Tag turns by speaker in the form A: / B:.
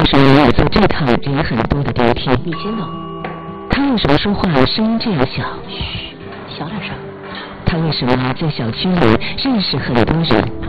A: 什么没有坐这趟人很多的电梯？
B: 你先走。
A: 他为什么说话声音这样小？
B: 嘘，小点声。
A: 他为什么在小区里认识很多人？